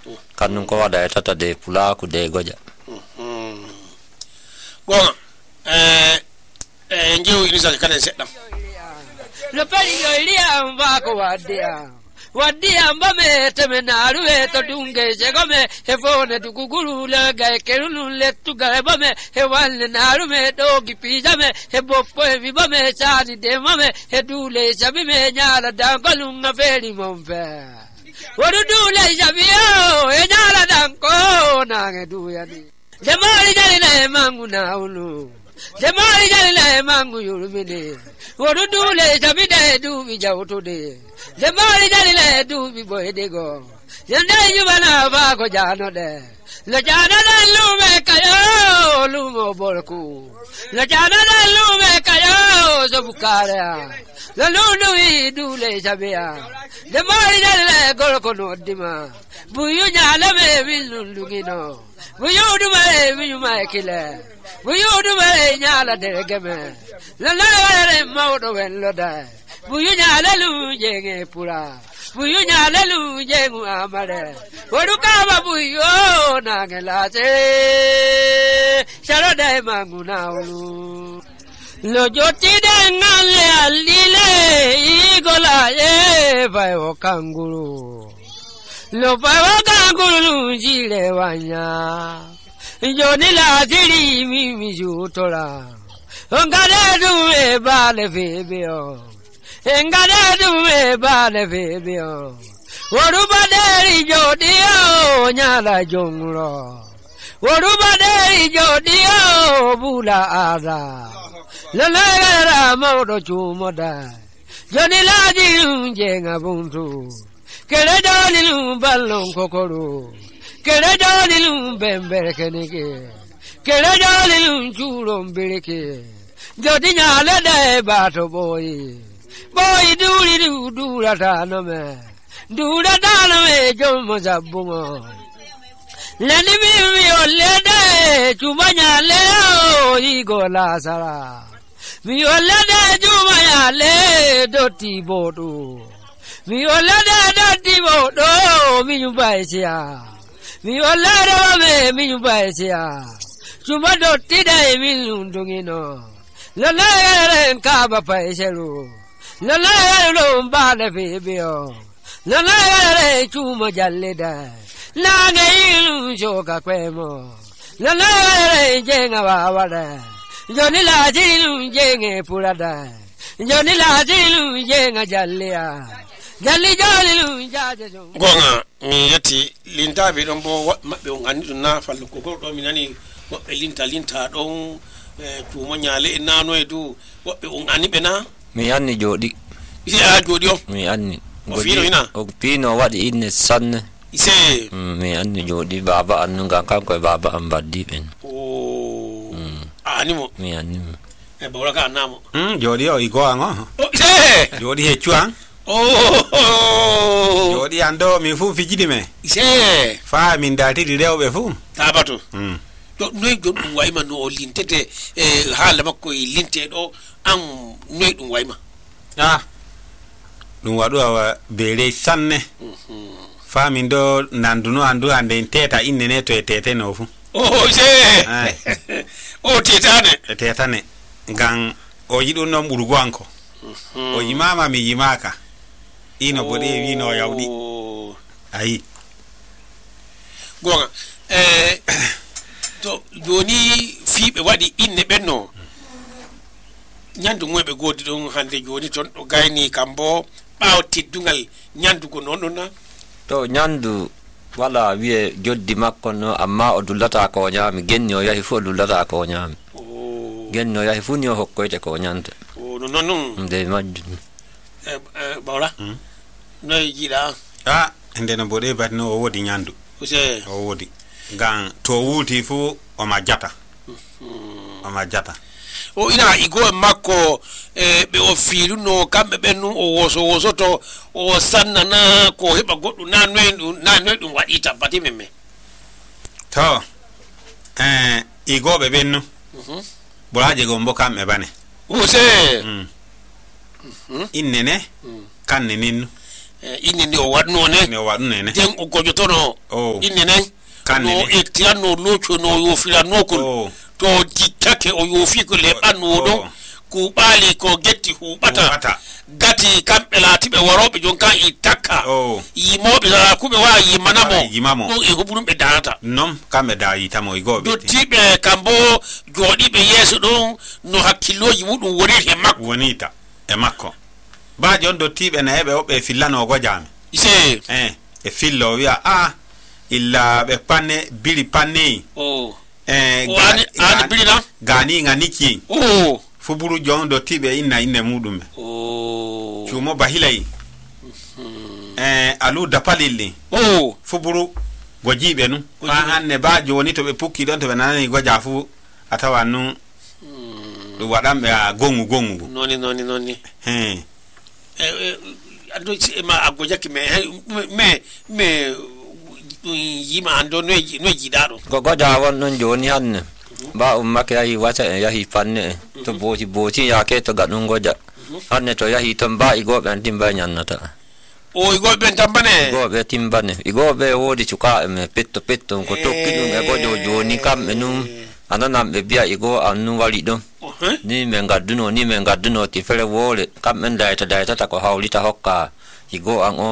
kanun ko wada tata de pula ku de goja bon ngiu inisa kana sedam lo pari yo ilia mba ko wadia mbame temenaru to dunge jegome hefone duguguru la ga kerunu le tuga bame he wal naru me dogi pijame he boppo e vibame chani de mame he dule jabi me nyala dangalu na feri mombe wodu dule jabi o e nyala danko na ge du yani demari jali na manguna ulu demari jali na mangu yurumine wodu dule jabi de du bi jawto de demari jali na du bi boy de go yande yubana ba ko jano de la jana na lume kayo lumo borku la jana na lume kayo zobukara la lulu dule jabia demari jali na gol ko no dima buyu nyala me bilungino buyu du me buyu ma kile buyu du me nyala de geme la la re mawdo wen loda buyu nyala lu jenge pura buyu nyala lu jengu amare oruka ba buyu na ngela se sharada manguna ulu lo joti de ngale alile igola e vai o kanguru lo vai o kanguru jile wanya joni la diri mi jutola ngare du e bale febio ngare du e bale febio orubaderi jodio nyala jongro orubaderi jodio bula ada lalagara modo chumoda joni la di jenga buntu kere joni lu ballon kokoro kere joni lu bember kenike kere joni lu churom birike jodi nyala de bato boy duri dura taname jomo zabungo leni mi olede chumanya leo igola sara mi olede chumanya le doti bodu mi olede doti bodu mi nyubaisia mi olede mi nyubaisia chuma doti dai mi lundungino lala kaba paiselu lala lo mbale fibio lala chuma jalida la ngeilu joka kwemo lala jenga wawada joni la jilu jenge purada joni la jilu jenga jallia jalli jalilu jaje gonga mi yati linta be don bo mabbe ngani dun na fallu ko do minani wobbe linta don tumo nyale nano e du wobbe ngani be na mi anni jodi ya jodi o mi anni o fino ina o pino wadi inne sanne ise mi anni jodi baba annu kan ko baba ambaddi ben ani mo mi anni e bawra ka namo jodi o igo ango ise jodi he chuan jodi ando mi fu fijidi me ise fa min dati di rewbe fu tabato do noy do dum wayma no lintete hala makko linte do an noy dum wayma dum wadu awa bere sanne fa min do nanduno andu ande teta innene to tete no fu ise tetane gang o yidu no burgo anko o yimama mi yimaka ino bode wi no yawdi ayi gonga to joni fibe wadi inne benno nyandu moybe godi don hande joni ton do gayni kambo baw tiddungal nyandu ko non na to nyandu wala wiye joddi makko no amma o dullata ko nyaami genni o yahi fu dullata ko nyaami genni o yahi fu ni o hokkoyte ko nyanta non de majju bawla noy jida ende no bode batno o wodi nyandu o wodi gan to wuti fu o majjata o ina igo makko be o filu no kambe bennu o woso to o sanna na ko heba goddu na noy dum wadi tabati memme to igo be bennu bolaje gombo kambe bane o se innene kanne ninnu inni ni o wadno ne ne wadne ne den o gojotono inni ne no etiano locho no yo fila nokul to dikkake o yo fi ko le banu do ku bali ko getti hu bata gati kambe latibe warobe jonka itakka yimobe la kube wa yimanamo no e hubulum be data nom kambe da yitamo igobe do tibe kambo jodibe yeso don no hakkiloji mudum woni he makko wonita e makko ba jondo tibe na hebe obe filano go jami ise e fillo wi'a illa be panne bili panne ani bili na gani nganiki fuburu jondo tibe inna mudume chumo bahilai alu dapalili fuburu gojibe nu fa hanne ba joni to be pukki don to be nanani gojafu atawa nu do wadambe gongu noni ado ma agojaki me yima ando no jidaro goja won non joni hanne ba ummake yahi wata yahi fanne to boci yake to gadun goja hanne to yahi ton ba igobe antimba nyannata igobe tambane igobe timbane igobe wodi cuka me petto ko tokkidum e gojo joni kam enum anana be biya igo annu wali don ni men gadduno ti fere wole kam men dayta ta ko hawlita hokka igo an